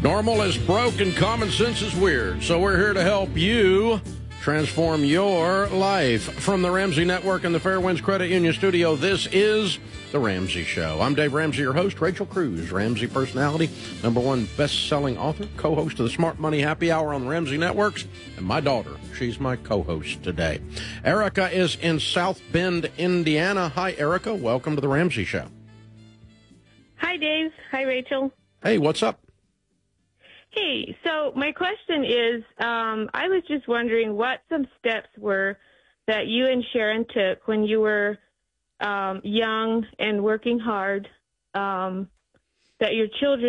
Normal is broke and common sense is weird. So we're here to help you transform your life. From the Ramsey Network and the Fairwinds Credit Union Studio, this is The Ramsey Show. I'm Dave Ramsey, your host. Rachel Cruz, Ramsey personality, #1 best-selling author, co-host of the Smart Money Happy Hour on the Ramsey Networks, and my daughter. She's my co-host today. Erica is in South Bend, Indiana. Hi, Erica. Welcome to The Ramsey Show. Hi, Dave. Hi, Rachel. Hey, what's up? Hey, so my question is, I was just wondering what some steps were that you and Sharon took when you were young and working hard, that your children